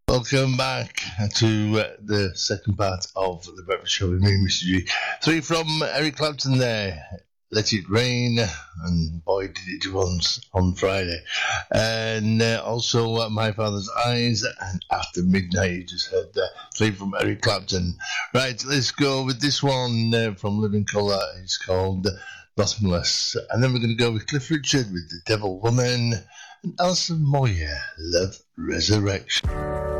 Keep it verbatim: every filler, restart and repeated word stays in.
Welcome back to uh, the second part of the Breakfast Show with me, Mister G. Three from Eric Clapton there. Let It Rain, and boy did it once on Friday. And uh, also uh, My Father's Eyes, and After Midnight, you just heard uh, three from Eric Clapton. Right, let's go with this one uh, from Living Colour. It's called Bottomless. And then we're going to go with Cliff Richard with The Devil Woman, and Alison Moyer, Love Resurrection.